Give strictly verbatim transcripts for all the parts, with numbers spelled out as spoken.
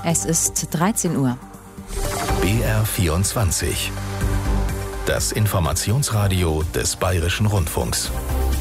Es ist dreizehn Uhr. B R vierundzwanzig. Das Informationsradio des Bayerischen Rundfunks.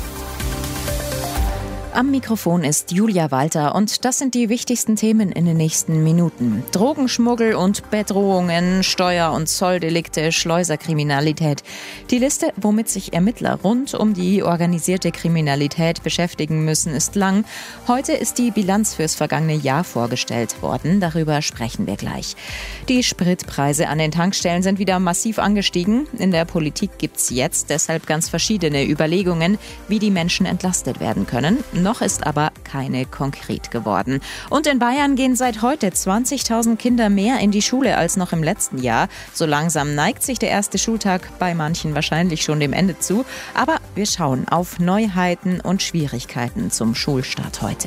Am Mikrofon ist Julia Walter und das sind die wichtigsten Themen in den nächsten Minuten. Drogenschmuggel und Bedrohungen, Steuer- und Zolldelikte, Schleuserkriminalität. Die Liste, womit sich Ermittler rund um die organisierte Kriminalität beschäftigen müssen, ist lang. Heute ist die Bilanz fürs vergangene Jahr vorgestellt worden. Darüber sprechen wir gleich. Die Spritpreise an den Tankstellen sind wieder massiv angestiegen. In der Politik gibt's jetzt deshalb ganz verschiedene Überlegungen, wie die Menschen entlastet werden können. Noch ist aber keine konkret geworden. Und in Bayern gehen seit heute zwanzigtausend Kinder mehr in die Schule als noch im letzten Jahr. So langsam neigt sich der erste Schultag bei manchen wahrscheinlich schon dem Ende zu. Aber wir schauen auf Neuheiten und Schwierigkeiten zum Schulstart heute.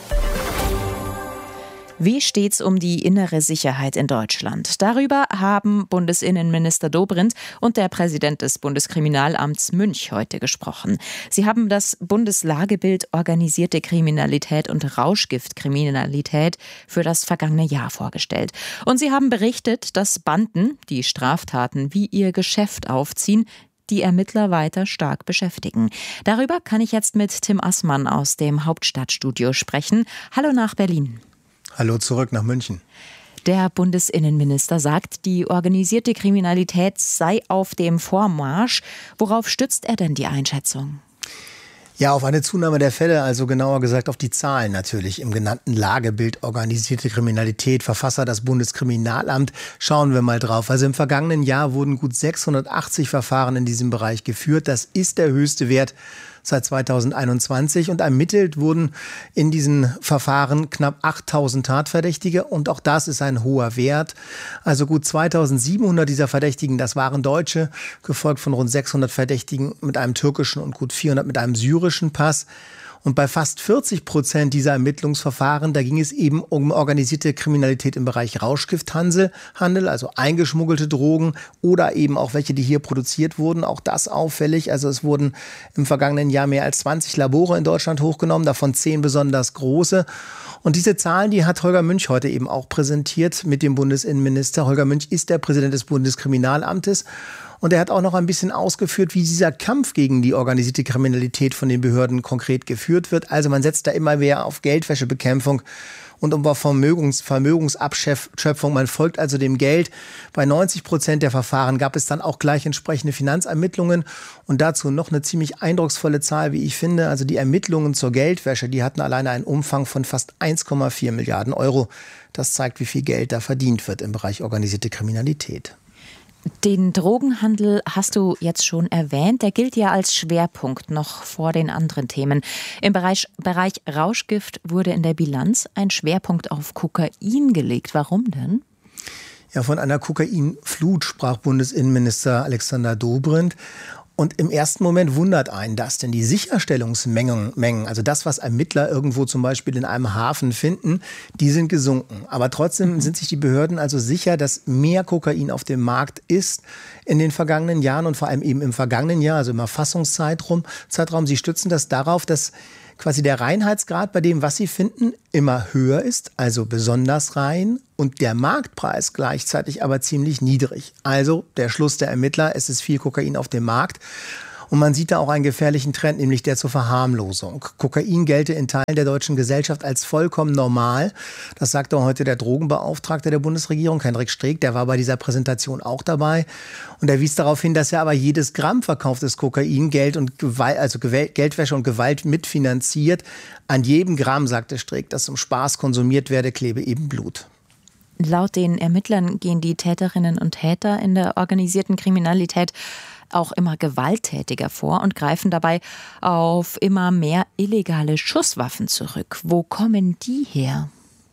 Wie steht's um die innere Sicherheit in Deutschland? Darüber haben Bundesinnenminister Dobrindt und der Präsident des Bundeskriminalamts Münch heute gesprochen. Sie haben das Bundeslagebild organisierte Kriminalität und Rauschgiftkriminalität für das vergangene Jahr vorgestellt. Und sie haben berichtet, dass Banden, die Straftaten wie ihr Geschäft aufziehen, die Ermittler weiter stark beschäftigen. Darüber kann ich jetzt mit Tim Assmann aus dem Hauptstadtstudio sprechen. Hallo nach Berlin. Hallo zurück nach München. Der Bundesinnenminister sagt, die organisierte Kriminalität sei auf dem Vormarsch. Worauf stützt er denn die Einschätzung? Ja, auf eine Zunahme der Fälle, also genauer gesagt auf die Zahlen natürlich im genannten Lagebild organisierte Kriminalität. Verfasser das Bundeskriminalamt. Schauen wir mal drauf. Also im vergangenen Jahr wurden gut sechshundertachtzig Verfahren in diesem Bereich geführt. Das ist der höchste Wert seit zweitausendeinundzwanzig und ermittelt wurden in diesen Verfahren knapp achttausend Tatverdächtige und auch das ist ein hoher Wert. Also gut zweitausendsiebenhundert dieser Verdächtigen, das waren Deutsche, gefolgt von rund sechshundert Verdächtigen mit einem türkischen und gut vierhundert mit einem syrischen Pass. Und bei fast vierzig Prozent dieser Ermittlungsverfahren, da ging es eben um organisierte Kriminalität im Bereich Rauschgifthandel, also eingeschmuggelte Drogen oder eben auch welche, die hier produziert wurden. Auch das auffällig. Also es wurden im vergangenen Jahr mehr als zwanzig Labore in Deutschland hochgenommen, davon zehn besonders große. Und diese Zahlen, die hat Holger Münch heute eben auch präsentiert mit dem Bundesinnenminister. Holger Münch ist der Präsident des Bundeskriminalamtes. Und er hat auch noch ein bisschen ausgeführt, wie dieser Kampf gegen die organisierte Kriminalität von den Behörden konkret geführt wird. Also man setzt da immer mehr auf Geldwäschebekämpfung und um Vermögens, Vermögensabschöpfung. Man folgt also dem Geld. Bei neunzig Prozent der Verfahren gab es dann auch gleich entsprechende Finanzermittlungen. Und dazu noch eine ziemlich eindrucksvolle Zahl, wie ich finde. Also die Ermittlungen zur Geldwäsche, die hatten alleine einen Umfang von fast eins Komma vier Milliarden Euro. Das zeigt, wie viel Geld da verdient wird im Bereich organisierte Kriminalität. Den Drogenhandel hast du jetzt schon erwähnt. Der gilt ja als Schwerpunkt noch vor den anderen Themen. Im Bereich, Bereich Rauschgift wurde in der Bilanz ein Schwerpunkt auf Kokain gelegt. Warum denn? Ja, von einer Kokainflut sprach Bundesinnenminister Alexander Dobrindt. Und im ersten Moment wundert einen das, denn die Sicherstellungsmengen, Mengen, also das, was Ermittler irgendwo zum Beispiel in einem Hafen finden, die sind gesunken. Aber trotzdem sind sich die Behörden also sicher, dass mehr Kokain auf dem Markt ist in den vergangenen Jahren und vor allem eben im vergangenen Jahr, also im Erfassungszeitraum. Zeitraum. Sie stützen das darauf, dass quasi der Reinheitsgrad bei dem, was sie finden, immer höher ist, also besonders rein und der Marktpreis gleichzeitig aber ziemlich niedrig. Also der Schluss der Ermittler, es ist viel Kokain auf dem Markt. Und man sieht da auch einen gefährlichen Trend, nämlich der zur Verharmlosung. Kokain gelte in Teilen der deutschen Gesellschaft als vollkommen normal. Das sagte heute der Drogenbeauftragte der Bundesregierung, Hendrik Streeck, der war bei dieser Präsentation auch dabei. Und er wies darauf hin, dass ja aber jedes Gramm verkauftes Kokain Geld und Gewalt, also Geldwäsche und Gewalt mitfinanziert. An jedem Gramm, sagte Streeck, das zum Spaß konsumiert werde, klebe eben Blut. Laut den Ermittlern gehen die Täterinnen und Täter in der organisierten Kriminalität auch immer gewalttätiger vor und greifen dabei auf immer mehr illegale Schusswaffen zurück. Wo kommen die her?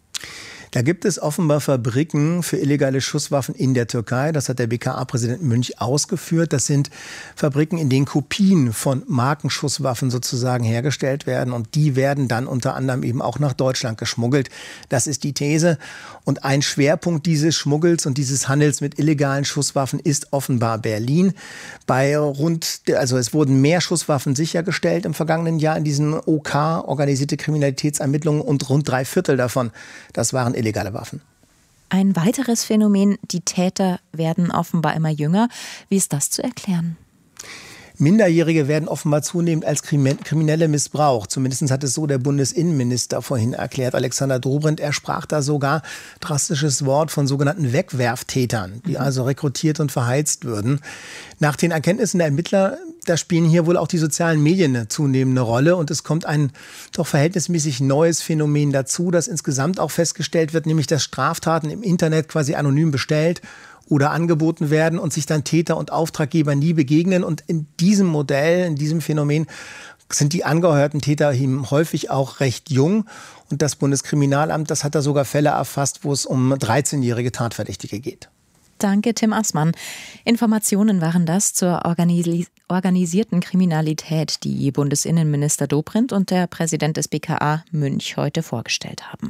Da gibt es offenbar Fabriken für illegale Schusswaffen in der Türkei. Das hat der B K A-Präsident Münch ausgeführt. Das sind Fabriken, in denen Kopien von Markenschusswaffen sozusagen hergestellt werden. Und die werden dann unter anderem eben auch nach Deutschland geschmuggelt. Das ist die These. Und ein Schwerpunkt dieses Schmuggels und dieses Handels mit illegalen Schusswaffen ist offenbar Berlin. Bei rund, also es wurden mehr Schusswaffen sichergestellt im vergangenen Jahr in diesen O K, organisierte Kriminalitätsermittlungen, und rund drei Viertel davon, das waren illegale Waffen. Ein weiteres Phänomen, die Täter werden offenbar immer jünger. Wie ist das zu erklären? Minderjährige werden offenbar zunehmend als Kriminelle missbraucht. Zumindest hat es so der Bundesinnenminister vorhin erklärt, Alexander Dobrindt. Er sprach da sogar drastisches Wort von sogenannten Wegwerftätern, die also rekrutiert und verheizt würden. Nach den Erkenntnissen der Ermittler, da spielen hier wohl auch die sozialen Medien eine zunehmende Rolle. Und es kommt ein doch verhältnismäßig neues Phänomen dazu, das insgesamt auch festgestellt wird, nämlich dass Straftaten im Internet quasi anonym bestellt oder angeboten werden und sich dann Täter und Auftraggeber nie begegnen. Und in diesem Modell, in diesem Phänomen sind die angehörten Täter häufig auch recht jung. Und das Bundeskriminalamt, das hat da sogar Fälle erfasst, wo es um dreizehnjährige Tatverdächtige geht. Danke, Tim Assmann. Informationen waren das zur organis- organisierten Kriminalität, die Bundesinnenminister Dobrindt und der Präsident des B K A Münch heute vorgestellt haben.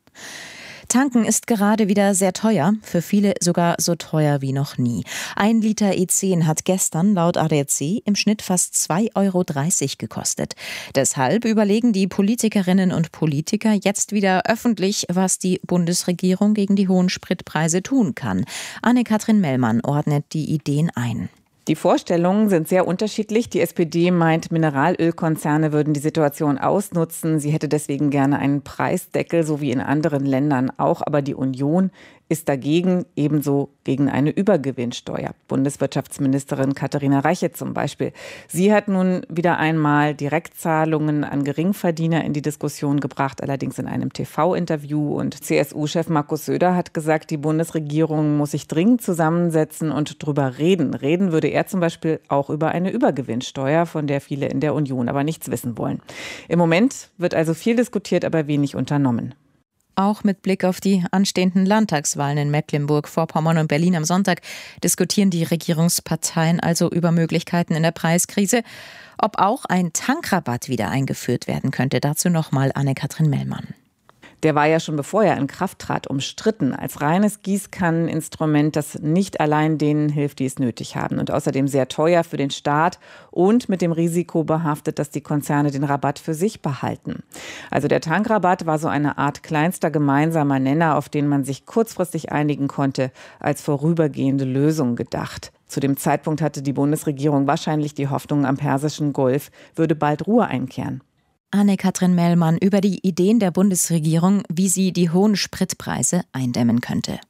Tanken ist gerade wieder sehr teuer, für viele sogar so teuer wie noch nie. Ein Liter E zehn hat gestern laut A D A C im Schnitt fast zwei Euro dreißig gekostet. Deshalb überlegen die Politikerinnen und Politiker jetzt wieder öffentlich, was die Bundesregierung gegen die hohen Spritpreise tun kann. Anne-Kathrin Mellmann ordnet die Ideen ein. Die Vorstellungen sind sehr unterschiedlich. Die S P D meint, Mineralölkonzerne würden die Situation ausnutzen. Sie hätte deswegen gerne einen Preisdeckel, so wie in anderen Ländern auch. Aber die Union ist dagegen, ebenso gegen eine Übergewinnsteuer. Bundeswirtschaftsministerin Katharina Reiche zum Beispiel. Sie hat nun wieder einmal Direktzahlungen an Geringverdiener in die Diskussion gebracht, allerdings in einem T V-Interview. Und C S U-Chef Markus Söder hat gesagt, die Bundesregierung muss sich dringend zusammensetzen und drüber reden. Reden würde er zum Beispiel auch über eine Übergewinnsteuer, von der viele in der Union aber nichts wissen wollen. Im Moment wird also viel diskutiert, aber wenig unternommen. Auch mit Blick auf die anstehenden Landtagswahlen in Mecklenburg-Vorpommern und Berlin am Sonntag diskutieren die Regierungsparteien also über Möglichkeiten in der Preiskrise. Ob auch ein Tankrabatt wieder eingeführt werden könnte, dazu nochmal Anne-Kathrin Mellmann. Der war ja schon bevor er in Kraft trat umstritten als reines Gießkanneninstrument, das nicht allein denen hilft, die es nötig haben. Und außerdem sehr teuer für den Staat und mit dem Risiko behaftet, dass die Konzerne den Rabatt für sich behalten. Also der Tankrabatt war so eine Art kleinster gemeinsamer Nenner, auf den man sich kurzfristig einigen konnte, als vorübergehende Lösung gedacht. Zu dem Zeitpunkt hatte die Bundesregierung wahrscheinlich die Hoffnung, am Persischen Golf würde bald Ruhe einkehren. Anne-Kathrin Mellmann über die Ideen der Bundesregierung, wie sie die hohen Spritpreise eindämmen könnte.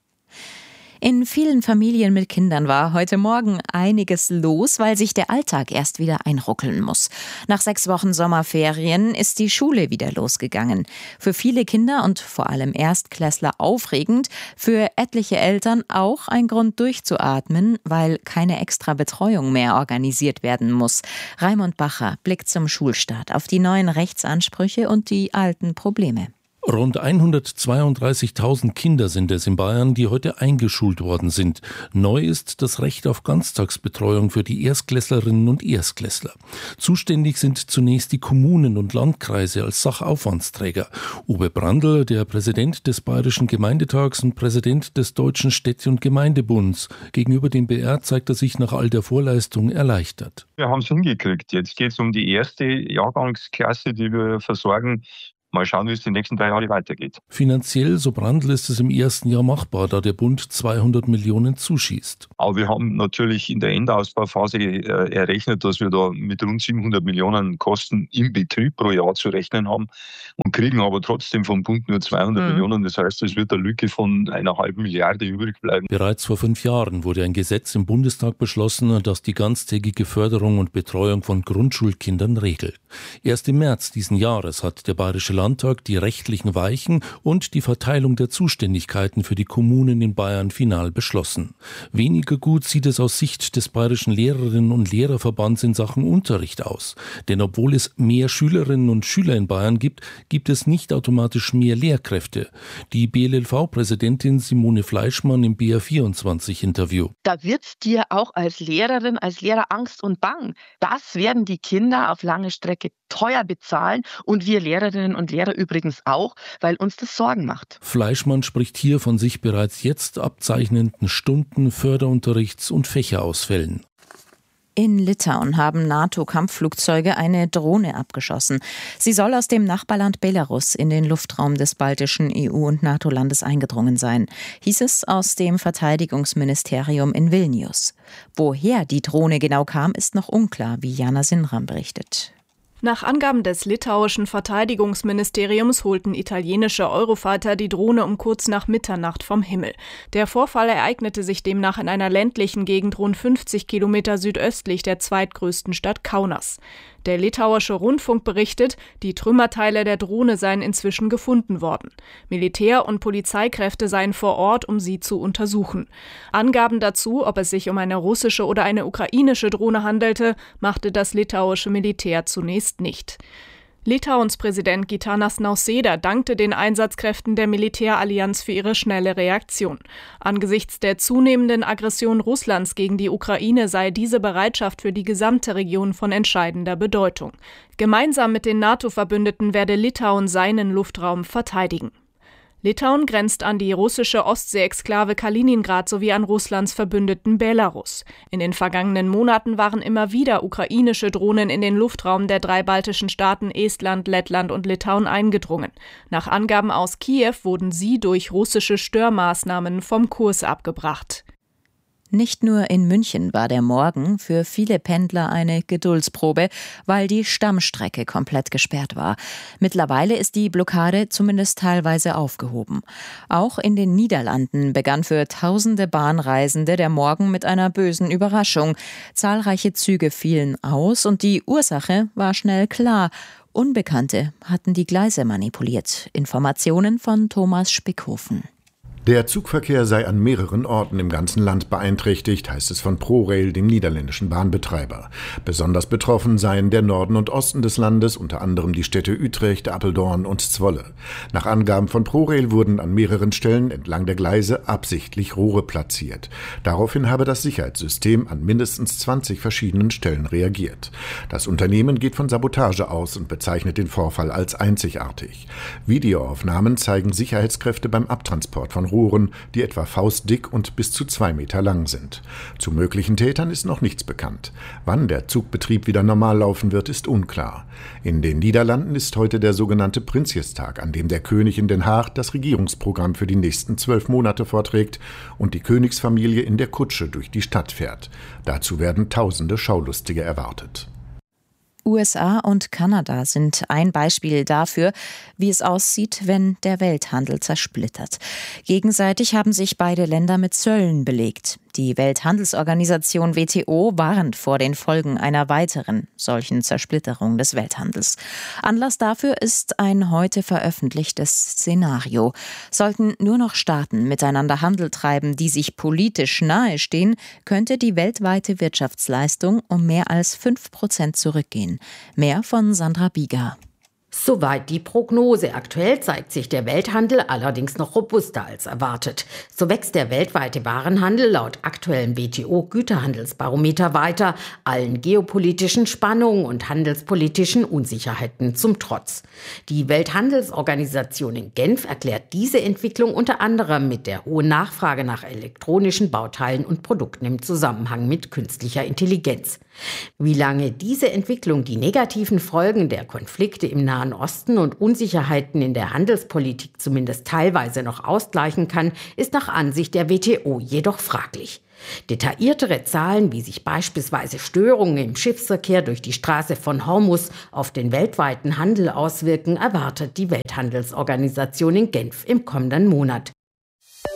In vielen Familien mit Kindern war heute Morgen einiges los, weil sich der Alltag erst wieder einruckeln muss. Nach sechs Wochen Sommerferien ist die Schule wieder losgegangen. Für viele Kinder und vor allem Erstklässler aufregend, für etliche Eltern auch ein Grund durchzuatmen, weil keine extra Betreuung mehr organisiert werden muss. Raimund Bacher blickt zum Schulstart auf die neuen Rechtsansprüche und die alten Probleme. Rund hundertzweiunddreißigtausend Kinder sind es in Bayern, die heute eingeschult worden sind. Neu ist das Recht auf Ganztagsbetreuung für die Erstklässlerinnen und Erstklässler. Zuständig sind zunächst die Kommunen und Landkreise als Sachaufwandsträger. Uwe Brandl, der Präsident des Bayerischen Gemeindetags und Präsident des Deutschen Städte- und Gemeindebunds. Gegenüber dem B R zeigt er sich nach all der Vorleistung erleichtert. Wir haben es hingekriegt. Jetzt geht es um die erste Jahrgangsklasse, die wir versorgen. Mal schauen, wie es die nächsten drei Jahre weitergeht. Finanziell, so Brandl, ist es im ersten Jahr machbar, da der Bund zweihundert Millionen zuschießt. Aber wir haben natürlich in der Endausbauphase äh, errechnet, dass wir da mit rund siebenhundert Millionen Kosten im Betrieb pro Jahr zu rechnen haben und kriegen aber trotzdem vom Bund nur zweihundert mhm. Millionen. Das heißt, es wird eine Lücke von einer halben Milliarde übrig bleiben. Bereits vor fünf Jahren wurde ein Gesetz im Bundestag beschlossen, das die ganztägige Förderung und Betreuung von Grundschulkindern regelt. Erst im März diesen Jahres hat der Bayerische Landtag die rechtlichen Weichen und die Verteilung der Zuständigkeiten für die Kommunen in Bayern final beschlossen. Weniger gut sieht es aus Sicht des Bayerischen Lehrerinnen- und Lehrerverbands in Sachen Unterricht aus. Denn obwohl es mehr Schülerinnen und Schüler in Bayern gibt, gibt es nicht automatisch mehr Lehrkräfte. Die B L L V-Präsidentin Simone Fleischmann im B R vierundzwanzig-Interview. Da wird dir auch als Lehrerin, als Lehrer Angst und Bang. Das werden die Kinder auf lange Strecke teuer bezahlen und wir Lehrerinnen und Lehrer übrigens auch, weil uns das Sorgen macht. Fleischmann spricht hier von sich bereits jetzt abzeichnenden Stunden, Förderunterrichts- und Fächerausfällen. In Litauen haben NATO-Kampfflugzeuge eine Drohne abgeschossen. Sie soll aus dem Nachbarland Belarus in den Luftraum des baltischen E U- und NATO-Landes eingedrungen sein, hieß es aus dem Verteidigungsministerium in Vilnius. Woher die Drohne genau kam, ist noch unklar, wie Jana Sinram berichtet. Nach Angaben des litauischen Verteidigungsministeriums holten italienische Eurofighter die Drohne um kurz nach Mitternacht vom Himmel. Der Vorfall ereignete sich demnach in einer ländlichen Gegend rund fünfzig Kilometer südöstlich der zweitgrößten Stadt Kaunas. Der litauische Rundfunk berichtet, die Trümmerteile der Drohne seien inzwischen gefunden worden. Militär- und Polizeikräfte seien vor Ort, um sie zu untersuchen. Angaben dazu, ob es sich um eine russische oder eine ukrainische Drohne handelte, machte das litauische Militär zunächst nicht. Litauens Präsident Gitanas Nausėda dankte den Einsatzkräften der Militärallianz für ihre schnelle Reaktion. Angesichts der zunehmenden Aggression Russlands gegen die Ukraine sei diese Bereitschaft für die gesamte Region von entscheidender Bedeutung. Gemeinsam mit den NATO-Verbündeten werde Litauen seinen Luftraum verteidigen. Litauen grenzt an die russische Ostsee-Exklave Kaliningrad sowie an Russlands Verbündeten Belarus. In den vergangenen Monaten waren immer wieder ukrainische Drohnen in den Luftraum der drei baltischen Staaten Estland, Lettland und Litauen eingedrungen. Nach Angaben aus Kiew wurden sie durch russische Störmaßnahmen vom Kurs abgebracht. Nicht nur in München war der Morgen für viele Pendler eine Geduldsprobe, weil die Stammstrecke komplett gesperrt war. Mittlerweile ist die Blockade zumindest teilweise aufgehoben. Auch in den Niederlanden begann für tausende Bahnreisende der Morgen mit einer bösen Überraschung. Zahlreiche Züge fielen aus und die Ursache war schnell klar. Unbekannte hatten die Gleise manipuliert. Informationen von Thomas Spickhofen. Der Zugverkehr sei an mehreren Orten im ganzen Land beeinträchtigt, heißt es von ProRail, dem niederländischen Bahnbetreiber. Besonders betroffen seien der Norden und Osten des Landes, unter anderem die Städte Utrecht, Apeldoorn und Zwolle. Nach Angaben von ProRail wurden an mehreren Stellen entlang der Gleise absichtlich Rohre platziert. Daraufhin habe das Sicherheitssystem an mindestens zwanzig verschiedenen Stellen reagiert. Das Unternehmen geht von Sabotage aus und bezeichnet den Vorfall als einzigartig. Videoaufnahmen zeigen Sicherheitskräfte beim Abtransport von Rohren, die etwa faustdick und bis zu zwei Meter lang sind. Zu möglichen Tätern ist noch nichts bekannt. Wann der Zugbetrieb wieder normal laufen wird, ist unklar. In den Niederlanden ist heute der sogenannte Prinsjestag, an dem der König in Den Haag das Regierungsprogramm für die nächsten zwölf Monate vorträgt und die Königsfamilie in der Kutsche durch die Stadt fährt. Dazu werden tausende Schaulustige erwartet. U S A und Kanada sind ein Beispiel dafür, wie es aussieht, wenn der Welthandel zersplittert. Gegenseitig haben sich beide Länder mit Zöllen belegt. Die Welthandelsorganisation W T O warnt vor den Folgen einer weiteren solchen Zersplitterung des Welthandels. Anlass dafür ist ein heute veröffentlichtes Szenario. Sollten nur noch Staaten miteinander Handel treiben, die sich politisch nahestehen, könnte die weltweite Wirtschaftsleistung um mehr als fünf Prozent zurückgehen. Mehr von Sandra Bieger. Soweit die Prognose. Aktuell zeigt sich der Welthandel allerdings noch robuster als erwartet. So wächst der weltweite Warenhandel laut aktuellem W T O-Güterhandelsbarometer weiter, allen geopolitischen Spannungen und handelspolitischen Unsicherheiten zum Trotz. Die Welthandelsorganisation in Genf erklärt diese Entwicklung unter anderem mit der hohen Nachfrage nach elektronischen Bauteilen und Produkten im Zusammenhang mit künstlicher Intelligenz. Wie lange diese Entwicklung die negativen Folgen der Konflikte im Nahen Osten und Unsicherheiten in der Handelspolitik zumindest teilweise noch ausgleichen kann, ist nach Ansicht der W T O jedoch fraglich. Detailliertere Zahlen, wie sich beispielsweise Störungen im Schiffsverkehr durch die Straße von Hormuz auf den weltweiten Handel auswirken, erwartet die Welthandelsorganisation in Genf im kommenden Monat.